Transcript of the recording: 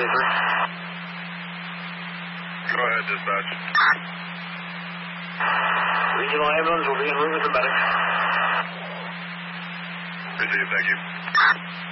Go ahead, dispatch. Regional ambulance will be en route with the medics. Receive, thank you.